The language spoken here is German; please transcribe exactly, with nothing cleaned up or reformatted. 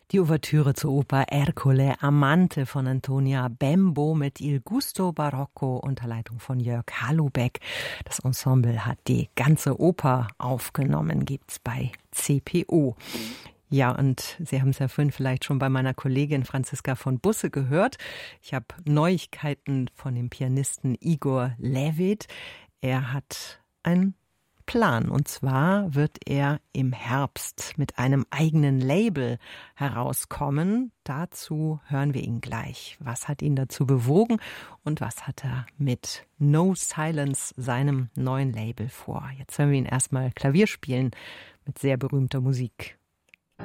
Die Ouvertüre zur Oper Ercole Amante von Antonia Bembo mit Il Gusto Barocco unter Leitung von Jörg Halubeck. Das Ensemble hat die ganze Oper aufgenommen, gibt's bei C P O. Ja, und Sie haben es ja vorhin vielleicht schon bei meiner Kollegin Franziska von Busse gehört. Ich habe Neuigkeiten von dem Pianisten Igor Levit. Er hat ein Plan. Und zwar wird er im Herbst mit einem eigenen Label herauskommen. Dazu hören wir ihn gleich. Was hat ihn dazu bewogen und was hat er mit No Silence, seinem neuen Label, vor? Jetzt hören wir ihn erstmal Klavier spielen mit sehr berühmter Musik.